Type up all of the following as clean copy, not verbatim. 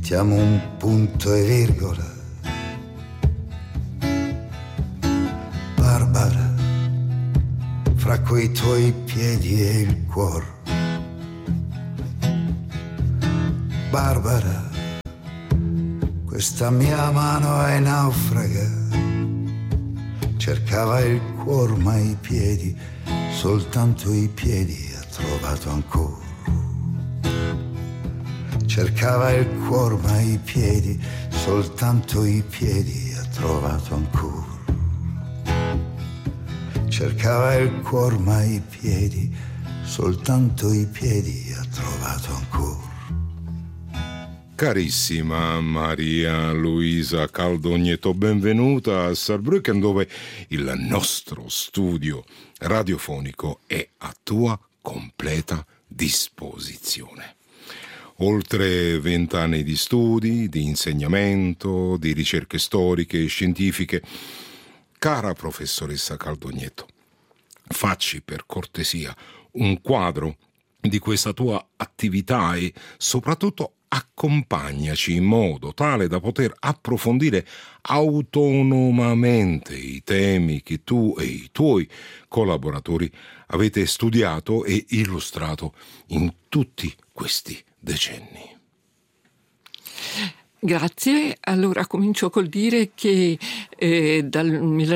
mettiamo un punto e virgola. Barbara, fra quei tuoi piedi e il cuore. Barbara, questa mia mano è naufraga, cercava il cuore ma i piedi, soltanto i piedi ha trovato ancora. Cercava il cuore ma i piedi, soltanto i piedi ha trovato ancora. Cercava il cuore ma i piedi, soltanto i piedi ha trovato ancora. Carissima Maria Luisa Caldogneto, benvenuta a Saarbrücken, dove il nostro studio radiofonico è a tua completa disposizione. Oltre 20 anni di studi, di insegnamento, di ricerche storiche e scientifiche. Cara professoressa Caldogneto, facci per cortesia un quadro di questa tua attività e soprattutto accompagnaci in modo tale da poter approfondire autonomamente i temi che tu e i tuoi collaboratori avete studiato e illustrato in tutti questi decenni. Grazie. Allora comincio col dire che dal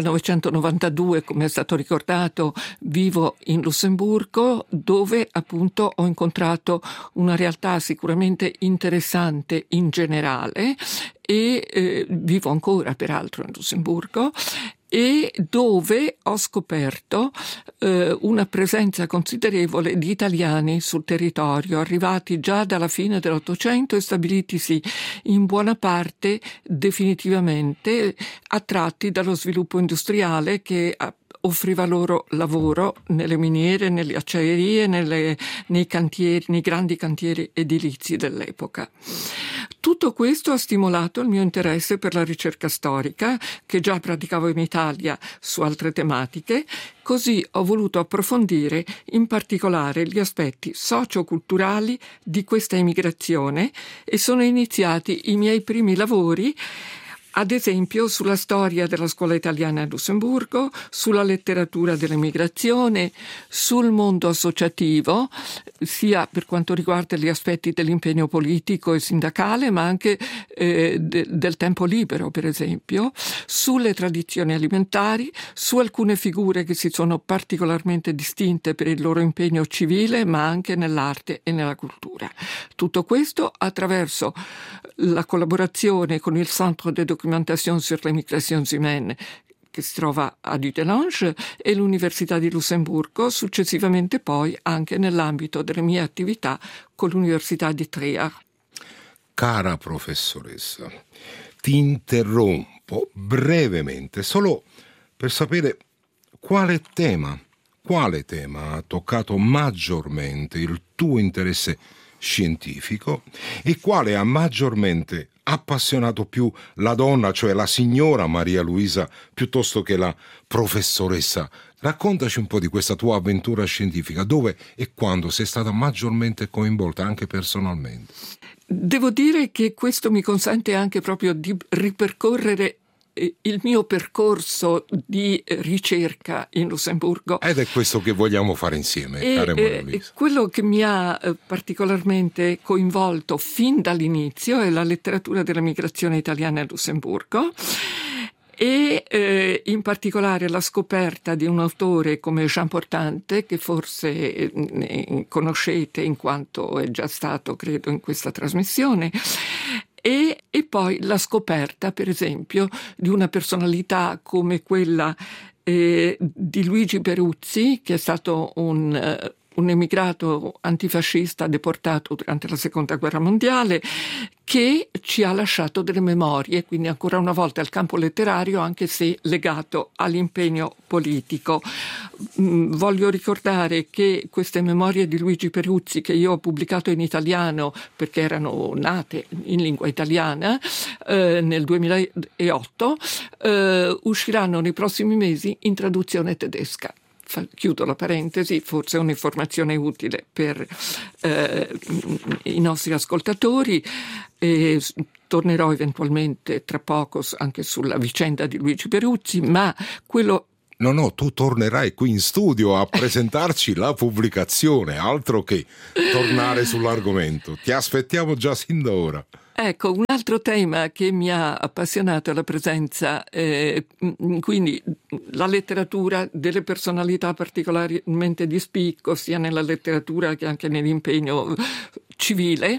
1992, come è stato ricordato, vivo in Lussemburgo, dove appunto ho incontrato una realtà sicuramente interessante in generale e vivo ancora peraltro in Lussemburgo, e dove ho scoperto una presenza considerevole di italiani sul territorio, arrivati già dalla fine dell'Ottocento e stabilitisi in buona parte definitivamente, attratti dallo sviluppo industriale che offriva loro lavoro nelle miniere, nelle acciaierie, nei cantieri, nei grandi cantieri edilizi dell'epoca. Tutto questo ha stimolato il mio interesse per la ricerca storica, che già praticavo in Italia su altre tematiche, così ho voluto approfondire in particolare gli aspetti socioculturali di questa emigrazione e sono iniziati i miei primi lavori, ad esempio sulla storia della scuola italiana a Lussemburgo, sulla letteratura dell'emigrazione, sul mondo associativo, sia per quanto riguarda gli aspetti dell'impegno politico e sindacale, ma anche del tempo libero, per esempio, sulle tradizioni alimentari, su alcune figure che si sono particolarmente distinte per il loro impegno civile, ma anche nell'arte e nella cultura. Tutto questo attraverso la collaborazione con il Centre de Documentation sur les Migrations Humaines, che si trova a Dudelange, e l'Università di Lussemburgo, successivamente poi anche nell'ambito delle mie attività con l'Università di Trier. Cara professoressa, ti interrompo brevemente solo per sapere quale tema ha toccato maggiormente il tuo interesse scientifico e quale ha maggiormente appassionato più la donna, cioè la signora Maria Luisa, piuttosto che la professoressa. Raccontaci un po' di questa tua avventura scientifica, dove e quando sei stata maggiormente coinvolta anche personalmente. Devo dire che questo mi consente anche proprio di ripercorrere il mio percorso di ricerca in Lussemburgo. Ed è questo che vogliamo fare insieme, cara Maria Luisa. Quello che mi ha particolarmente coinvolto fin dall'inizio è la letteratura della migrazione italiana a Lussemburgo e in particolare la scoperta di un autore come Jean Portante, che forse conoscete in quanto è già stato, credo, in questa trasmissione. E poi la scoperta, per esempio, di una personalità come quella di Luigi Peruzzi, che è stato un emigrato antifascista deportato durante la Seconda Guerra Mondiale, che ci ha lasciato delle memorie, quindi ancora una volta il campo letterario, anche se legato all'impegno politico. Voglio ricordare che queste memorie di Luigi Peruzzi, che io ho pubblicato in italiano perché erano nate in lingua italiana nel 2008, usciranno nei prossimi mesi in traduzione tedesca. chiudo la parentesi, forse è un'informazione utile per i nostri ascoltatori. Tornerò eventualmente tra poco anche sulla vicenda di Luigi Peruzzi, ma quello... No, tu tornerai qui in studio a presentarci la pubblicazione, altro che tornare sull'argomento. Ti aspettiamo già sin da ora. Ecco, un altro tema che mi ha appassionato è la presenza, quindi la letteratura delle personalità particolarmente di spicco, sia nella letteratura che anche nell'impegno civile,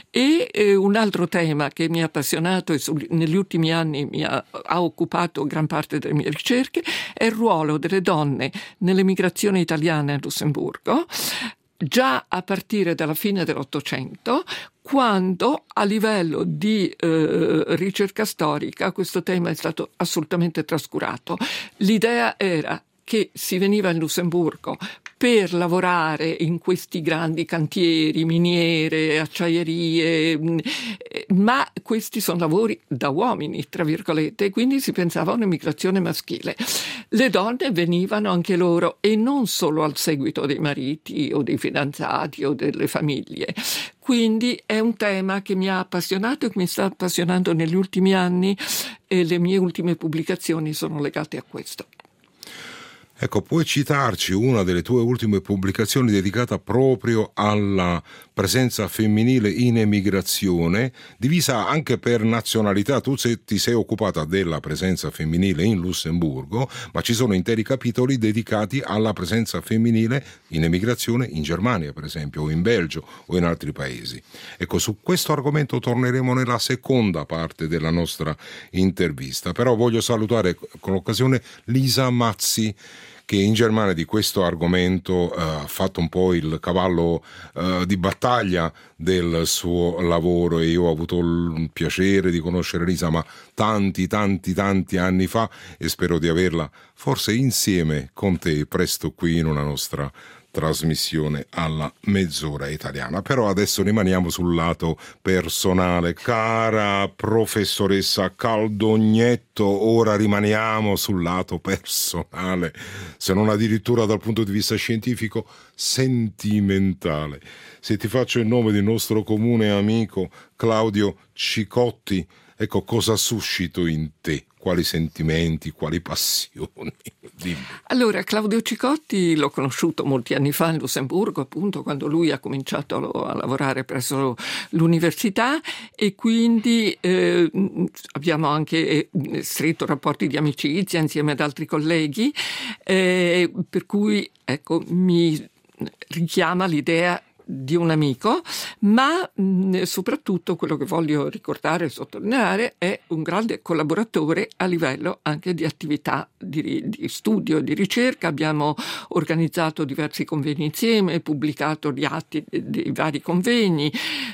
e un altro tema che mi ha appassionato e negli ultimi anni ha occupato gran parte delle mie ricerche è il ruolo delle donne nell'emigrazione italiana in Lussemburgo, già a partire dalla fine dell'Ottocento, quando a livello di ricerca storica questo tema è stato assolutamente trascurato. L'idea era che si veniva in Lussemburgo per lavorare in questi grandi cantieri, miniere, acciaierie, ma questi sono lavori da uomini, tra virgolette, e quindi si pensava a un'emigrazione maschile. Le donne venivano anche loro, e non solo al seguito dei mariti o dei fidanzati o delle famiglie. Quindi è un tema che mi ha appassionato e che mi sta appassionando negli ultimi anni, e le mie ultime pubblicazioni sono legate a questo. Ecco, puoi citarci una delle tue ultime pubblicazioni dedicata proprio alla presenza femminile in emigrazione, divisa anche per nazionalità. Tu ti sei occupata della presenza femminile in Lussemburgo, ma ci sono interi capitoli dedicati alla presenza femminile in emigrazione in Germania, per esempio, o in Belgio o in altri paesi. Ecco, su questo argomento torneremo nella seconda parte della nostra intervista, però voglio salutare con l'occasione Lisa Mazzi, che in Germania di questo argomento ha fatto un po' il cavallo di battaglia del suo lavoro, e io ho avuto il piacere di conoscere Lisa ma tanti anni fa, e spero di averla forse insieme con te presto qui in una nostra trasmissione alla mezz'ora italiana. Però adesso rimaniamo sul lato personale. Cara professoressa Caldognetto, ora rimaniamo sul lato personale, se non addirittura dal punto di vista scientifico, sentimentale. Se ti faccio il nome del nostro comune amico Claudio Cicotti, ecco, cosa suscito in te? Quali sentimenti, quali passioni? Dimmi. Allora, Claudio Cicotti l'ho conosciuto molti anni fa in Lussemburgo, appunto, quando lui ha cominciato a lavorare presso l'università, e quindi abbiamo anche stretto rapporti di amicizia insieme ad altri colleghi, per cui, ecco, mi richiama l'idea di un amico, ma soprattutto quello che voglio ricordare e sottolineare è un grande collaboratore a livello anche di attività di studio, di ricerca. Abbiamo organizzato diversi convegni insieme, pubblicato gli atti dei vari convegni,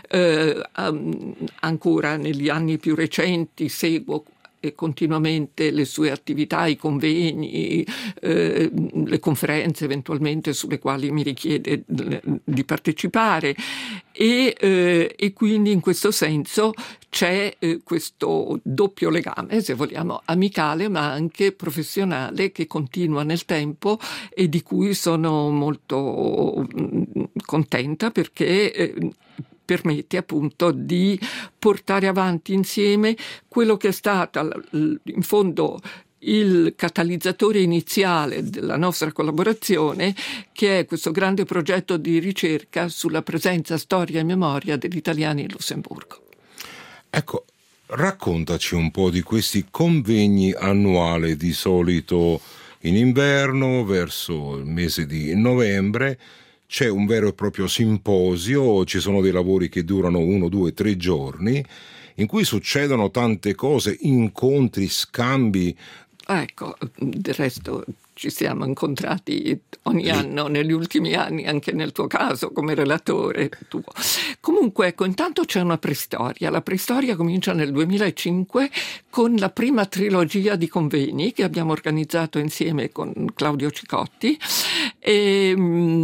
ancora negli anni più recenti seguo continuamente le sue attività, i convegni, le conferenze eventualmente sulle quali mi richiede di partecipare, e quindi in questo senso c'è questo doppio legame, se vogliamo, amicale ma anche professionale, che continua nel tempo e di cui sono molto contenta, perché permette appunto di portare avanti insieme quello che è stato in fondo il catalizzatore iniziale della nostra collaborazione, che è questo grande progetto di ricerca sulla presenza, storia e memoria degli italiani in Lussemburgo. Ecco, raccontaci un po' di questi convegni annuali, di solito in inverno, verso il mese di novembre. C'è un vero e proprio simposio, ci sono dei lavori che durano 1, 2, 3 giorni, in cui succedono tante cose, incontri, scambi. Ecco, del resto ci siamo incontrati ogni anno negli ultimi anni, anche nel tuo caso come relatore tuo. Comunque, ecco, intanto c'è una preistoria. La preistoria comincia nel 2005 con la prima trilogia di convegni che abbiamo organizzato insieme con Claudio Cicotti, e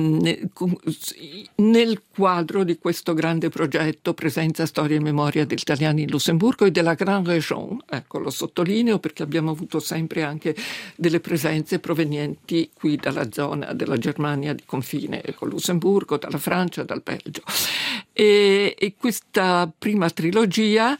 nel quadro di questo grande progetto Presenza, Storia e Memoria degli Italiani in Lussemburgo e della Grande Région. Ecco, lo sottolineo perché abbiamo avuto sempre anche delle presenze provenienti provenienti qui dalla zona della Germania di confine con Lussemburgo, dalla Francia, dal Belgio. E questa prima trilogia,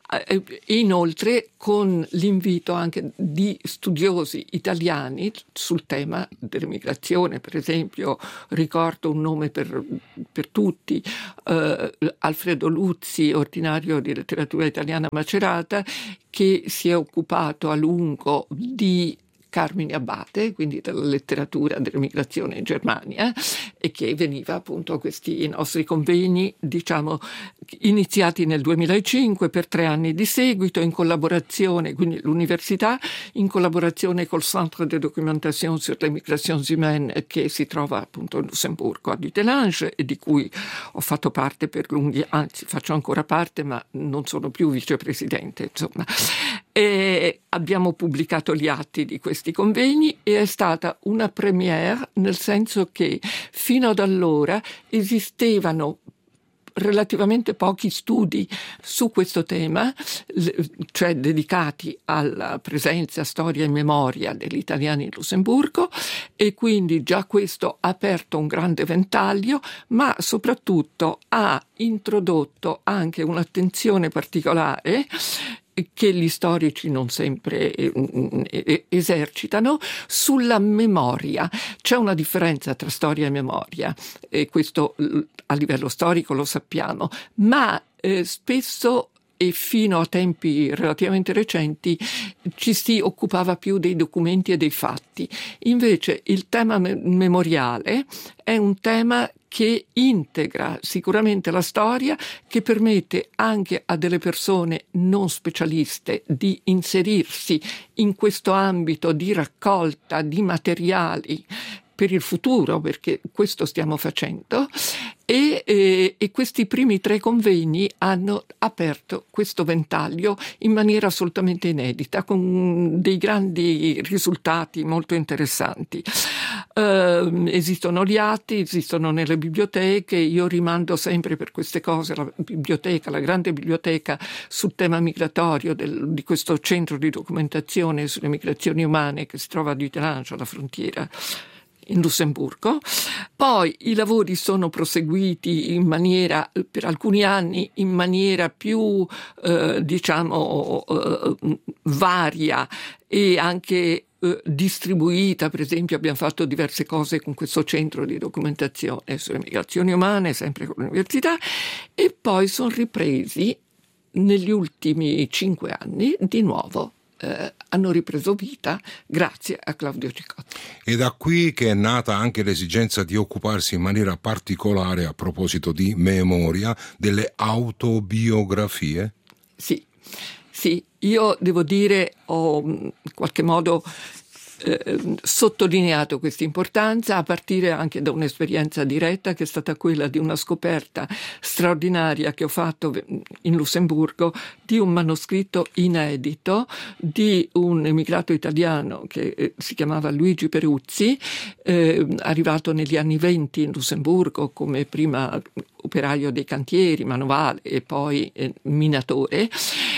inoltre con l'invito anche di studiosi italiani sul tema dell'emigrazione, per esempio ricordo un nome per tutti, Alfredo Luzzi, ordinario di letteratura italiana a Macerata, che si è occupato a lungo di Carmine Abbate, quindi della letteratura dell'emigrazione in Germania, e che veniva appunto a questi nostri convegni, diciamo, iniziati nel 2005 per 3 anni di seguito, in collaborazione, quindi l'università, in collaborazione col Centre de Documentation sur les Migrations Humaines, che si trova appunto in Lussemburgo a Dudelange, e di cui ho fatto parte per lunghi, anzi faccio ancora parte, ma non sono più vicepresidente, insomma. E abbiamo pubblicato gli atti di questi convegni e è stata una première, nel senso che fino ad allora esistevano relativamente pochi studi su questo tema, cioè dedicati alla presenza, storia e memoria degli italiani in Lussemburgo, e quindi già questo ha aperto un grande ventaglio, ma soprattutto ha introdotto anche un'attenzione particolare che gli storici non sempre esercitano, sulla memoria. C'è una differenza tra storia e memoria, e questo a livello storico lo sappiamo, ma spesso e fino a tempi relativamente recenti ci si occupava più dei documenti e dei fatti. Invece il tema memoriale è un tema che integra sicuramente la storia, che permette anche a delle persone non specialiste di inserirsi in questo ambito di raccolta di materiali per il futuro, perché questo stiamo facendo, e questi primi 3 convegni hanno aperto questo ventaglio in maniera assolutamente inedita, con dei grandi risultati molto interessanti. Esistono gli atti, esistono nelle biblioteche. Io rimando sempre per queste cose la biblioteca, la grande biblioteca sul tema migratorio di questo centro di documentazione sulle migrazioni umane che si trova a Dudelange, alla frontiera in Lussemburgo. Poi i lavori sono proseguiti per alcuni anni in maniera più varia e anche distribuita. Per esempio abbiamo fatto diverse cose con questo centro di documentazione sulle migrazioni umane, sempre con l'università, e poi sono ripresi negli ultimi 5 anni di nuovo. Hanno ripreso vita grazie a Claudio Cicotti. E da qui che è nata anche l'esigenza di occuparsi in maniera particolare, a proposito di memoria, delle autobiografie? Sì, io devo dire, ho in qualche modo sottolineato questa importanza a partire anche da un'esperienza diretta, che è stata quella di una scoperta straordinaria che ho fatto in Lussemburgo di un manoscritto inedito di un emigrato italiano che si chiamava Luigi Peruzzi, arrivato negli anni 20 in Lussemburgo come prima operaio dei cantieri, manovale e poi minatore,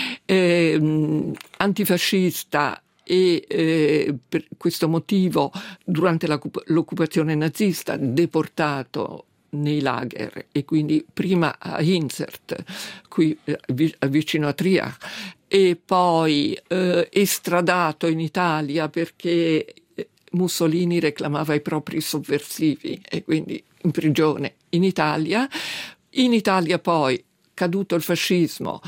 antifascista, e per questo motivo durante l'occupazione nazista deportato nei lager, e quindi prima a Inzert, qui vicino a Trier, e poi estradato in Italia perché Mussolini reclamava i propri sovversivi, e quindi in prigione in Italia. In Italia poi, caduto il fascismo,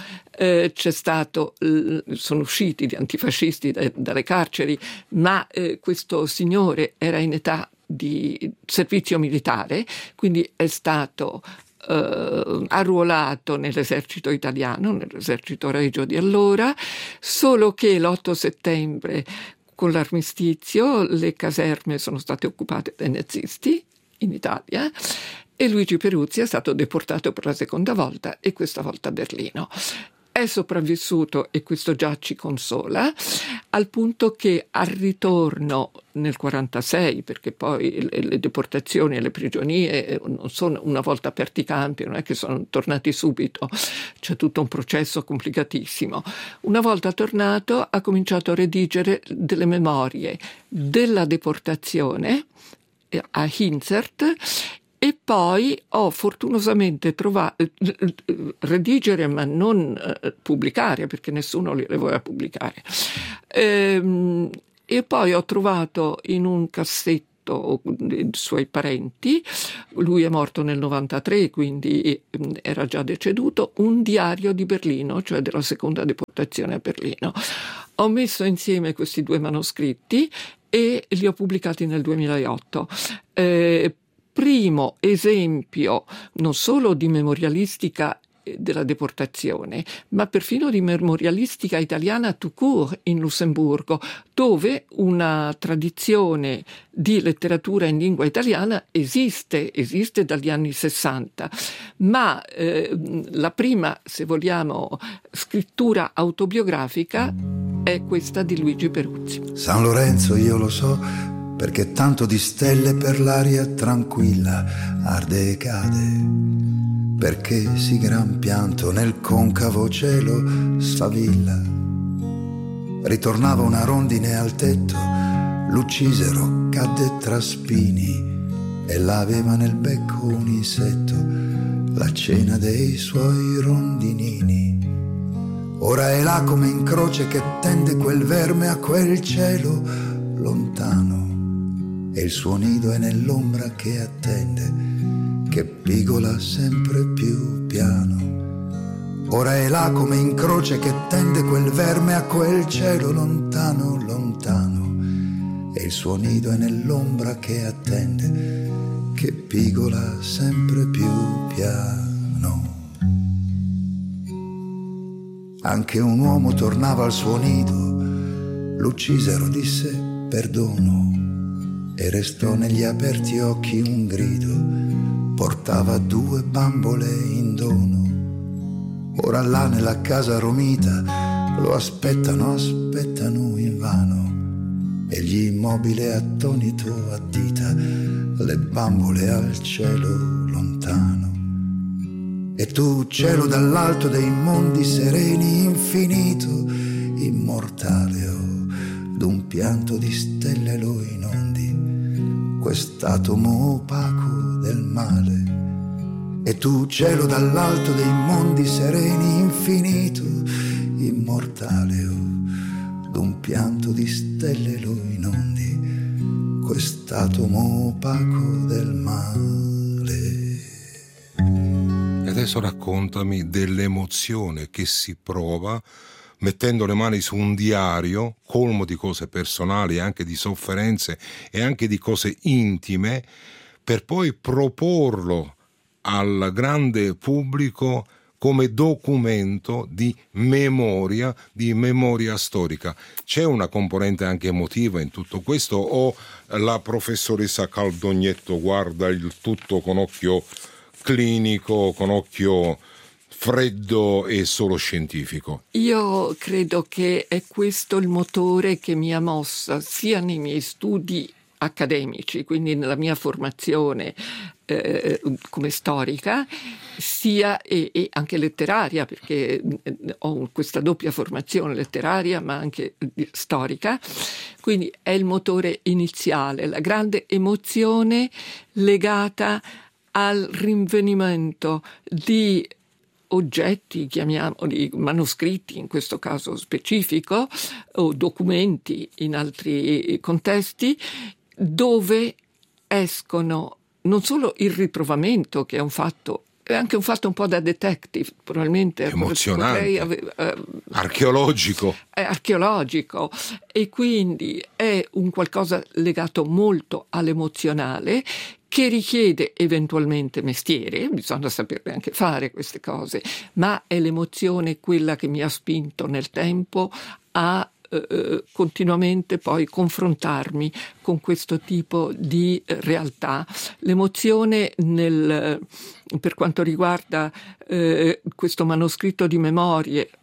sono usciti gli antifascisti dalle carceri, ma questo signore era in età di servizio militare, quindi è stato arruolato nell'esercito italiano, nell'esercito regio di allora, solo che l'8 settembre con l'armistizio le caserme sono state occupate dai nazisti in Italia, e Luigi Peruzzi è stato deportato per la seconda volta, e questa volta a Berlino. È sopravvissuto, e questo già ci consola. al punto che al ritorno nel 46, perché poi le deportazioni e le prigionie non sono una volta aperti i campi, non è che sono tornati subito, c'è tutto un processo complicatissimo. Una volta tornato ha cominciato a redigere delle memorie della deportazione a Hinzert, e poi ho fortunosamente trovato redigere ma non pubblicare, perché nessuno le voleva pubblicare, e poi ho trovato in un cassetto dei suoi parenti, lui è morto nel 93, quindi era già deceduto, un diario di Berlino, cioè della seconda deportazione a Berlino. Ho messo insieme questi due manoscritti e li ho pubblicati nel 2008. Primo esempio non solo di memorialistica della deportazione, ma perfino di memorialistica italiana tout court in Lussemburgo, dove una tradizione di letteratura in lingua italiana esiste dagli anni 60, ma la prima, se vogliamo, scrittura autobiografica è questa di Luigi Peruzzi. San Lorenzo io lo so, perché tanto di stelle per l'aria tranquilla arde e cade, perché sì gran pianto nel concavo cielo sfavilla. Ritornava una rondine al tetto, l'uccisero cadde tra spini e l'aveva nel becco un insetto, la cena dei suoi rondinini. Ora è là come in croce che tende quel verme a quel cielo lontano, e il suo nido è nell'ombra che attende, che pigola sempre più piano. Ora è là come in croce che tende quel verme a quel cielo lontano, lontano, e il suo nido è nell'ombra che attende, che pigola sempre più piano. Anche un uomo tornava al suo nido, l'uccisero disse perdono, e restò negli aperti occhi un grido, portava 2 bambole in dono. Ora là nella casa romita lo aspettano invano, egli immobile attonito addita le bambole al cielo lontano. E tu, cielo dall'alto dei mondi sereni, infinito, immortale, d'un pianto di stelle lo inondi, quest'atomo opaco del male. E tu, cielo dall'alto dei mondi sereni, infinito, immortale, d'un pianto di stelle lo inondi, quest'atomo opaco del male. E adesso raccontami dell'emozione che si prova mettendo le mani su un diario colmo di cose personali, anche di sofferenze e anche di cose intime, per poi proporlo al grande pubblico come documento di memoria storica. C'è una componente anche emotiva in tutto questo, o la professoressa Caldognetto guarda il tutto con occhio clinico, con occhio freddo e solo scientifico? Io credo che è questo il motore che mi ha mossa sia nei miei studi accademici, quindi nella mia formazione come storica, sia e anche letteraria, perché ho questa doppia formazione letteraria ma anche storica. Quindi è il motore iniziale, la grande emozione legata al rinvenimento di oggetti, chiamiamoli manoscritti in questo caso specifico, o documenti in altri contesti, dove escono non solo il ritrovamento, che è un fatto, è anche un fatto un po' da detective, probabilmente emozionante, archeologico. È archeologico, e quindi è un qualcosa legato molto all'emozionale, che richiede eventualmente mestiere, bisogna saperle anche fare queste cose, ma è l'emozione quella che mi ha spinto nel tempo a continuamente poi confrontarmi con questo tipo di realtà. L'emozione per quanto riguarda questo manoscritto di memorie,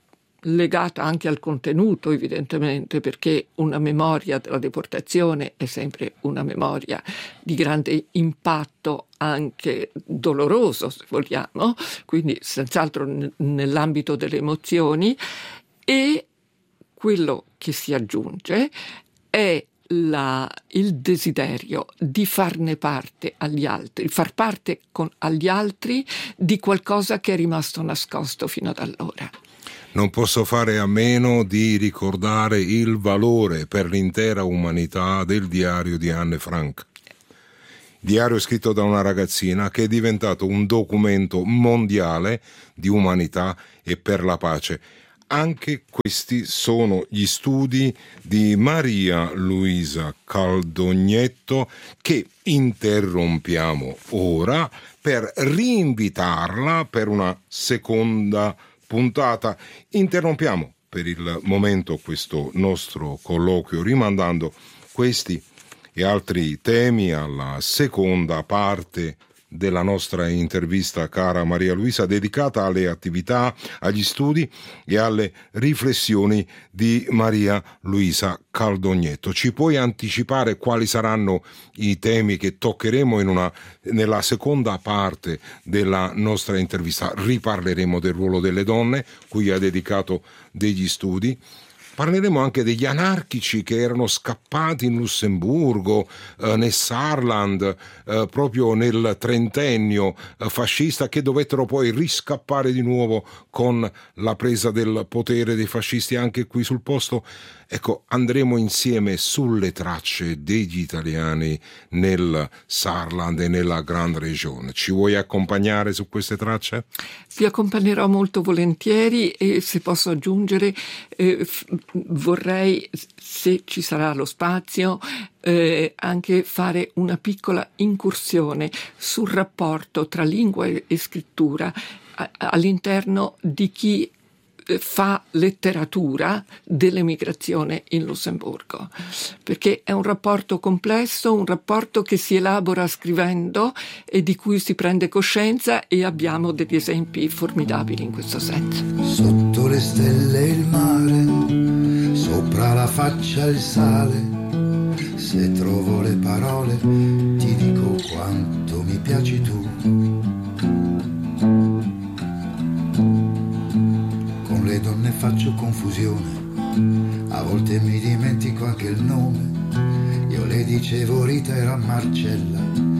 legata anche al contenuto, evidentemente, perché una memoria della deportazione è sempre una memoria di grande impatto, anche doloroso, se vogliamo, quindi senz'altro nell'ambito delle emozioni, e quello che si aggiunge è il desiderio di farne parte agli altri, far parte agli altri di qualcosa che è rimasto nascosto fino ad allora. Non posso fare a meno di ricordare il valore per l'intera umanità del diario di Anne Frank. Diario scritto da una ragazzina che è diventato un documento mondiale di umanità e per la pace. Anche questi sono gli studi di Maria Luisa Caldognetto, che interrompiamo ora per rinvitarla per una seconda puntata. Interrompiamo per il momento questo nostro colloquio rimandando questi e altri temi alla seconda parte della nostra intervista, cara Maria Luisa, dedicata alle attività, agli studi e alle riflessioni di Maria Luisa Caldognetto. Ci puoi anticipare quali saranno i temi che toccheremo nella seconda parte della nostra intervista? Riparleremo del ruolo delle donne, cui ha dedicato degli studi. Parleremo anche degli anarchici che erano scappati in Lussemburgo, nel Saarland, proprio nel trentennio fascista, che dovettero poi riscappare di nuovo con la presa del potere dei fascisti anche qui sul posto. Ecco, andremo insieme sulle tracce degli italiani nel Saarland e nella Grande Regione. Ci vuoi accompagnare su queste tracce? Vi accompagnerò molto volentieri e, se posso aggiungere, vorrei, se ci sarà lo spazio, anche fare una piccola incursione sul rapporto tra lingua e scrittura all'interno di chi fa letteratura dell'emigrazione in Lussemburgo, perché è un rapporto complesso, un rapporto che si elabora scrivendo e di cui si prende coscienza, e abbiamo degli esempi formidabili in questo senso. Sotto le stelle il mare, sopra la faccia il sale, se trovo le parole ti dico quanto mi piaci tu. Le donne faccio confusione, a volte mi dimentico anche il nome. Io le dicevo Rita, era Marcella,